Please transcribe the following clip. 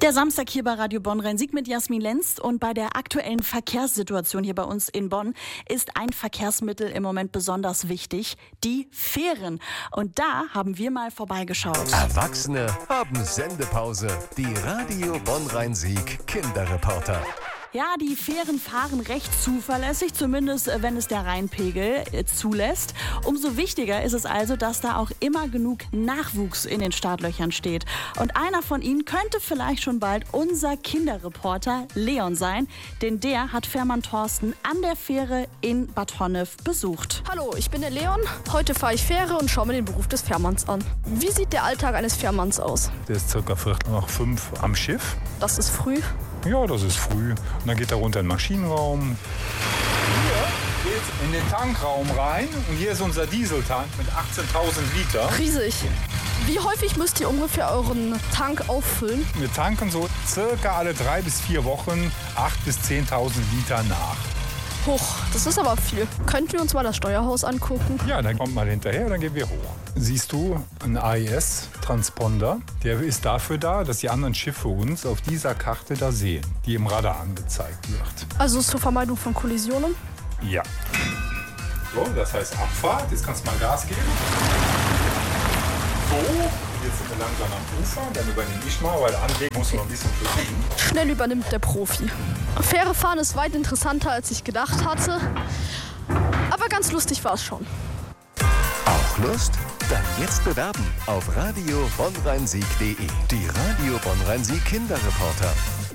Der Samstag hier bei Radio Bonn-Rhein-Sieg mit Jasmin Lenz, und bei der aktuellen Verkehrssituation hier bei uns in Bonn ist ein Verkehrsmittel im Moment besonders wichtig, die Fähren. Und da haben wir mal vorbeigeschaut. Erwachsene haben Sendepause. Die Radio Bonn-Rhein-Sieg Kinderreporter. Ja, die Fähren fahren recht zuverlässig, zumindest wenn es der Rheinpegel zulässt. Umso wichtiger ist es also, dass da auch immer genug Nachwuchs in den Startlöchern steht. Und einer von ihnen könnte vielleicht schon bald unser Kinderreporter Leon sein, denn der hat Fährmann Thorsten an der Fähre in Bad Honnef besucht. Hallo, ich bin der Leon. Heute fahre ich Fähre und schaue mir den Beruf des Fährmanns an. Wie sieht der Alltag eines Fährmanns aus? Der ist circa 4:45 am Schiff. Das ist früh. Ja, das ist früh. Und dann geht er runter in den Maschinenraum. Hier geht's in den Tankraum rein. Und hier ist unser Dieseltank mit 18.000 Liter. Riesig. Wie häufig müsst ihr ungefähr euren Tank auffüllen? Wir tanken so circa alle 3 bis 4 Wochen 8.000 bis 10.000 Liter nach. Huch, das ist aber viel. Könnten wir uns mal das Steuerhaus angucken? Ja, dann kommt mal hinterher und dann gehen wir hoch. Siehst du einen AIS-Transponder? Der ist dafür da, dass die anderen Schiffe uns auf dieser Karte da sehen, die im Radar angezeigt wird. Also zur Vermeidung von Kollisionen? Ja. So, das heißt Abfahrt. Jetzt kannst du mal Gas geben. So, jetzt sind wir langsam am Ufer. Dann übernehme ich mal, weil anlegen muss noch ein bisschen fliegen. Schnell übernimmt der Profi. Fähre fahren ist weit interessanter, als ich gedacht hatte. Aber ganz lustig war es schon. Auch Lust? Dann jetzt bewerben auf radio-bonn-rhein-sieg.de. Die Radio Bonn-Rhein-Sieg Kinderreporter.